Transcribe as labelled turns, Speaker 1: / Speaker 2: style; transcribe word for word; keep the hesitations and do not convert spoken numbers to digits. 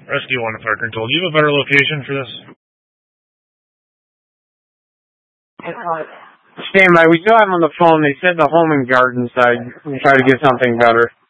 Speaker 1: Rescue one to Parker and Toll. Do you have a better location for this?
Speaker 2: Uh, stand by. We still have on the phone. They said the home and garden side. We'll try to get something better.